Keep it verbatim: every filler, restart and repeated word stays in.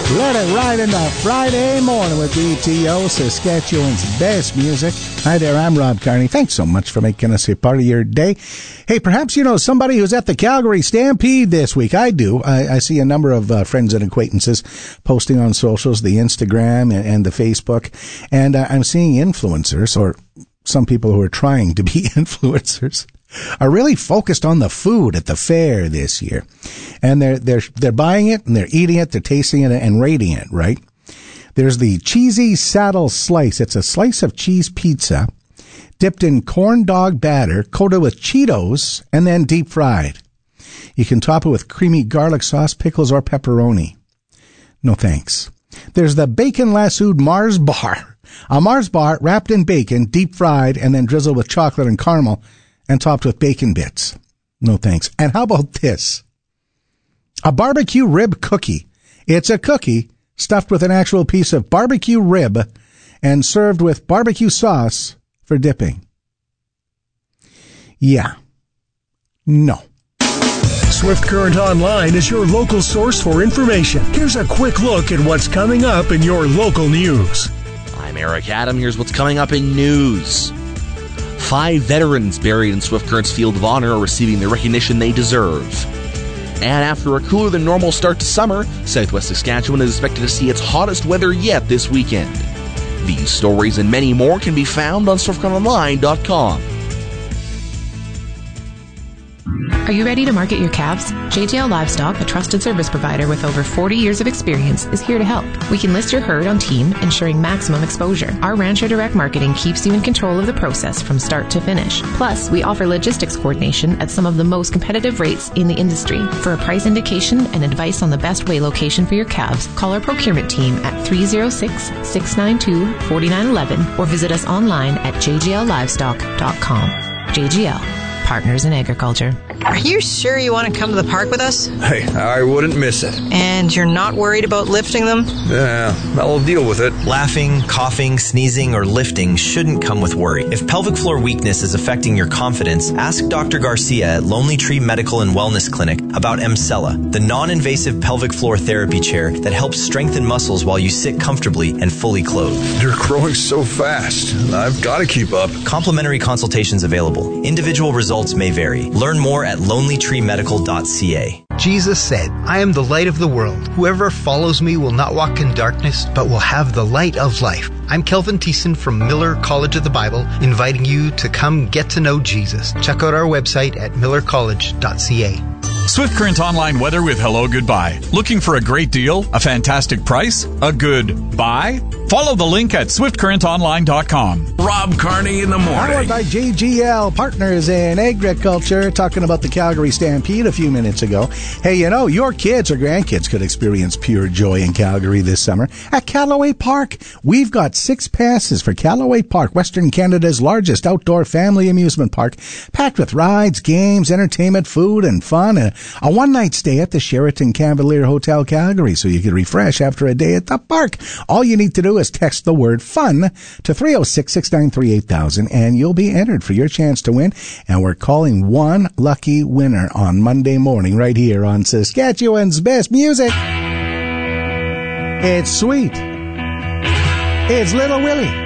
Let it ride into Friday morning with B T O, Saskatchewan's best music. Hi there, I'm Rob Carney. Thanks so much for making us a part of your day. Hey, perhaps you know somebody who's at the Calgary Stampede this week. I do. I, I see a number of uh, friends and acquaintances posting on socials, the Instagram and, and the Facebook, and uh, I'm seeing influencers, or some people who are trying to be influencers, are really focused on the food at the fair this year. And they're, they're, they're buying it and they're eating it, they're tasting it and rating it, right? There's the Cheesy Saddle Slice. It's a slice of cheese pizza dipped in corn dog batter, coated with Cheetos, and then deep fried. You can top it with creamy garlic sauce, pickles, or pepperoni. No thanks. There's the Bacon Lassoed Mars Bar. A Mars bar wrapped in bacon, deep fried, and then drizzled with chocolate and caramel, and topped with bacon bits. No thanks. And how about this? A barbecue rib cookie. It's a cookie stuffed with an actual piece of barbecue rib and served with barbecue sauce for dipping. Yeah. No. Swift Current Online is your local source for information. Here's a quick look at what's coming up in your local news. I'm Eric Adam. Here's what's coming up in news. Five veterans buried in Swift Current's Field of Honor are receiving the recognition they deserve. And after a cooler than normal start to summer, Southwest Saskatchewan is expected to see its hottest weather yet this weekend. These stories and many more can be found on swift current online dot com. Are you ready to market your calves? J G L Livestock, a trusted service provider with over forty years of experience, is here to help. We can list your herd on Team, ensuring maximum exposure. Our Rancher Direct Marketing keeps you in control of the process from start to finish. Plus, we offer logistics coordination at some of the most competitive rates in the industry. For a price indication and advice on the best weigh location for your calves, call our procurement team at three oh six, six nine two, four nine one one or visit us online at j g l livestock dot com. J G L, Partners in Agriculture. Are you sure you want to come to the park with us? Hey, I wouldn't miss it. And you're not worried about lifting them? Yeah, I'll deal with it. Laughing, coughing, sneezing, or lifting shouldn't come with worry. If pelvic floor weakness is affecting your confidence, ask Doctor Garcia at Lonely Tree Medical and Wellness Clinic about Emsella, the non-invasive pelvic floor therapy chair that helps strengthen muscles while you sit comfortably and fully clothed. You're growing so fast. I've got to keep up. Complimentary consultations available. Individual results may vary. Learn more at lonely tree medical dot c a. Jesus said, I am the light of the world. Whoever follows me will not walk in darkness, but will have the light of life. I'm Kelvin Thiessen from Miller College of the Bible, inviting you to come get to know Jesus. Check out our website at miller college dot c a. Swift Current Online weather with Hello Goodbye. Looking for a great deal? A fantastic price? A good buy? Follow the link at swift current online dot com. Rob Carney in the morning. Powered by J G L, Partners in Agriculture, talking about the Calgary Stampede a few minutes ago. Hey, you know, your kids or grandkids could experience pure joy in Calgary this summer at Callaway Park. We've got six passes for Callaway Park, Western Canada's largest outdoor family amusement park, packed with rides, games, entertainment, food, and fun. A, a one-night stay at the Sheraton Cavalier Hotel Calgary so you can refresh after a day at the park. All you need to do is text the word FUN to three oh six, six nine three, eight thousand and you'll be entered for your chance to win. And we're calling one lucky winner on Monday morning right here on Saskatchewan's best music. It's sweet. It's Little Willie.